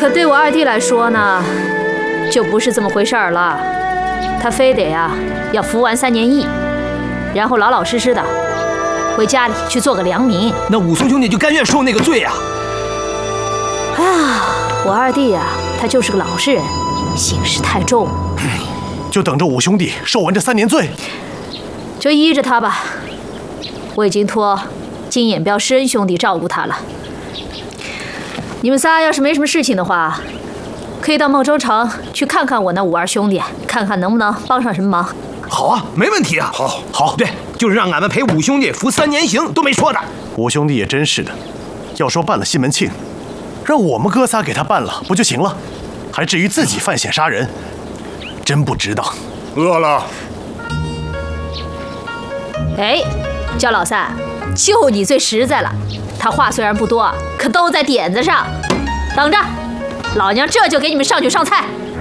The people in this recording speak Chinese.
可对我二弟来说呢，就不是这么回事儿了。他非得要服完3年役，然后老老实实的回家里去做个良民。 那武松兄弟就甘愿受那个罪呀？ 我二弟他就是个老实人，心事太重。 就等着五兄弟受完这3年罪， 就依着他吧。我已经托金眼彪施恩兄弟照顾他了。你们仨要是没什么事情的话，可以到孟州城去看看我那52兄弟，看看能不能帮上什么忙。 好啊，没问题啊。好，对，就是让俺们陪五兄弟服3年刑都没说的。 五兄弟也真是的，要说办了西门庆，让我们哥仨给他办了不就行了？还至于自己犯险杀人，真不值当。 饿了。 哎，焦老三，就你最实在了。他话虽然不多，可都在点子上。等着，老娘这就给你们上酒上菜。